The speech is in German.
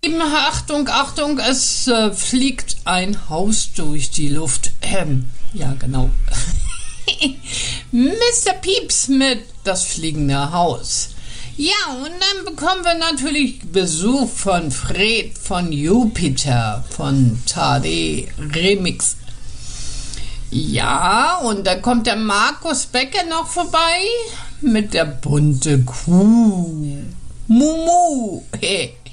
Achtung, Achtung, es fliegt ein Haus durch die Luft. Ja, genau. Mr. Pieps mit das fliegende Haus. Ja, und dann bekommen wir natürlich Besuch von Fred von Jupiter von Tade Remix. Ja, und da kommt der Markus Becker noch vorbei mit der bunte Kuh. Mumu. Hey.